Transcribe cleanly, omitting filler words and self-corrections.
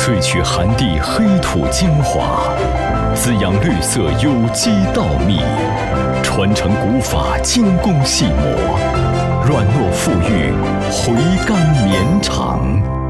萃取寒地黑土精华，滋养绿色有机稻米，传承古法精工细磨，软糯馥郁，回甘绵长。